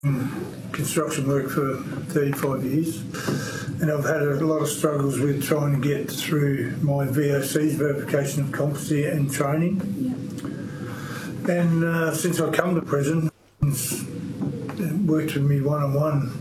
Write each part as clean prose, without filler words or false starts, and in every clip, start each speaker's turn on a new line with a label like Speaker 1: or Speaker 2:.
Speaker 1: construction work for 35 years, and I've had a lot of struggles with trying to get through my VOCs, verification of competency and training. Yeah. And since I come to prison, worked with me one-on-one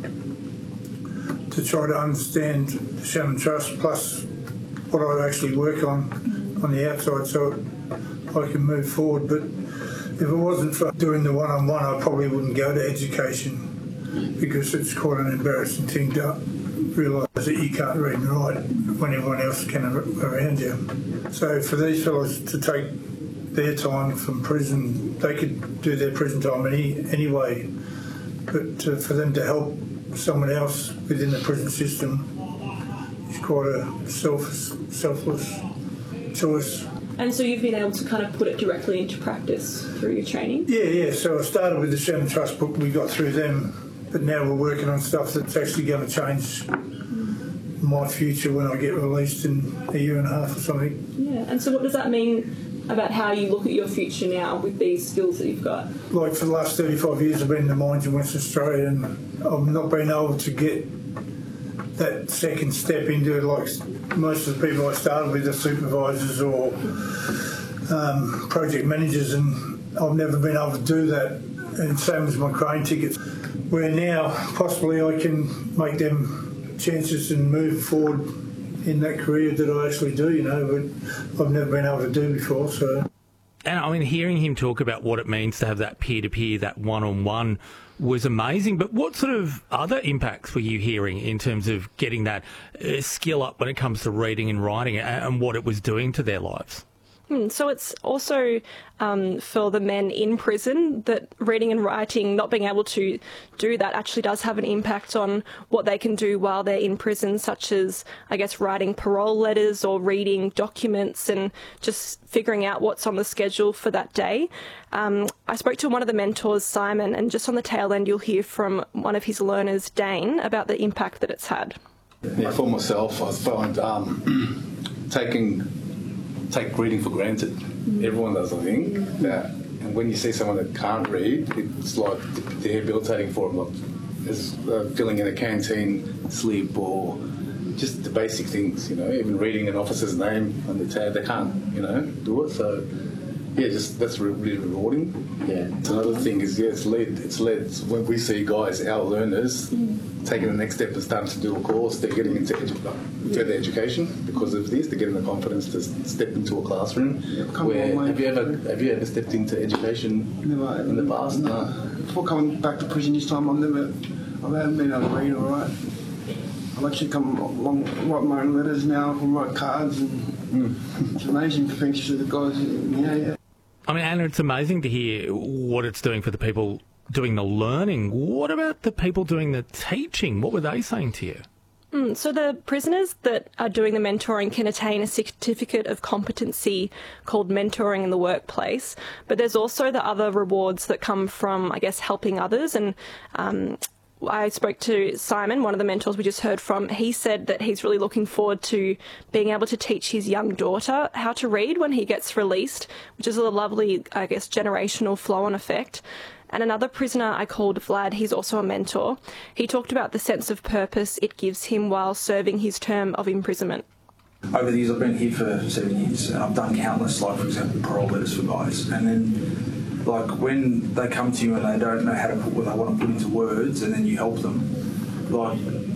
Speaker 1: to try to understand the Shannon Trust plus what I actually work on the outside so I can move forward. But if it wasn't for doing the one-on-one, I probably wouldn't go to education, because it's quite an embarrassing thing to realise that you can't read and write when everyone else can around you. So for these fellows to take their time from prison, they could do their prison time anyway, but for them to help someone else within the prison system is quite a selfless choice.
Speaker 2: And so you've been able to kind of put it directly into practice through your training?
Speaker 1: Yeah. So I started with the Shannon Trust book, we got through them, but now we're working on stuff that's actually going to change my future when I get released in a year and a half or something.
Speaker 2: Yeah, and so what does that mean about how you look at your future now with these skills that you've got?
Speaker 1: Like for the last 35 years I've been in the mines in Western Australia, and I've not been able to get that second step into it. Like most of the people I started with are supervisors or project managers, and I've never been able to do that. And same as my crane tickets, where now possibly I can make them chances and move forward in that career that I actually do, but I've never been able to do before. So,
Speaker 3: and I mean, hearing him talk about what it means to have that peer-to-peer, that one-on-one, was amazing. But what sort of other impacts were you hearing in terms of getting that skill up when it comes to reading and writing, and what it was doing to their lives?
Speaker 2: So it's also for the men in prison that reading and writing, not being able to do that actually does have an impact on what they can do while they're in prison, such as, I guess, writing parole letters or reading documents and just figuring out what's on the schedule for that day. I spoke to one of the mentors, Simon, and just on the tail end you'll hear from one of his learners, Dane, about the impact that it's had.
Speaker 4: Yeah, for myself, I found take reading for granted. Everyone does, I think. And when you see someone that can't read, it's like debilitating for them. Like it's filling in a canteen slip or just the basic things, even reading an officer's name on the tab, they can't, do it. So, yeah, that's really rewarding. Yeah. Another thing is, it's led when we see guys, our learners, taking the next step and starting to do a course, they're getting into further education because of this. They're getting the confidence to step into a classroom. Have you ever stepped into education in the past? No.
Speaker 5: Before coming back to prison this time, I haven't been able to read or write. I've actually come along, write my own letters now, and write cards, and it's amazing thanks to the guys. Yeah.
Speaker 3: I mean, Anna, it's amazing to hear what it's doing for the people doing the learning. What about the people doing the teaching? What were they saying to you?
Speaker 2: So the prisoners that are doing the mentoring can attain a certificate of competency called Mentoring in the Workplace, but there's also the other rewards that come from, I guess, helping others. And I spoke to Simon, one of the mentors we just heard from. He said that he's really looking forward to being able to teach his young daughter how to read when he gets released, which is a lovely, I guess, generational flow-on effect. And another prisoner I called Vlad, he's also a mentor. He talked about the sense of purpose it gives him while serving his term of imprisonment.
Speaker 6: Over the years, I've been here for 7 years, and I've done countless, like, for example, parole letters for guys. And then, like, when they come to you and they don't know how to put what they want to put into words, and then you help them, like,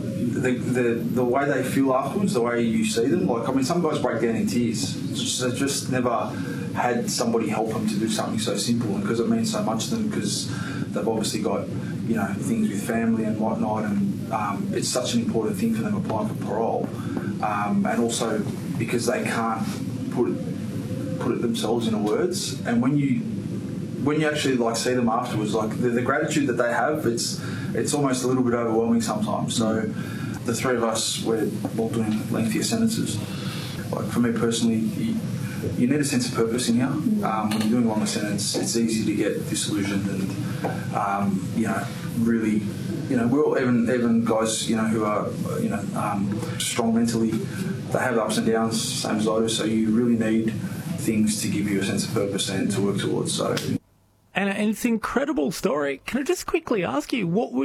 Speaker 6: the way they feel afterwards, the way you see them, like, I mean, some guys break down in tears. They just never had somebody help them to do something so simple, and because it means so much to them, because they've obviously got, things with family and whatnot, and it's such an important thing for them applying for parole, and also because they can't put it themselves into words. And when you actually see them afterwards, like the gratitude that they have, it's almost a little bit overwhelming sometimes. So the three of us, we're all doing lengthier sentences. Like for me personally, you need a sense of purpose in here. When you're doing a longer sentence, it's easy to get disillusioned and, really, we're all, even guys, who are, strong mentally, they have ups and downs, same as I do, so you really need things to give you a sense of purpose and to work towards. So.
Speaker 3: and it's an incredible story. Can I just quickly ask you, what was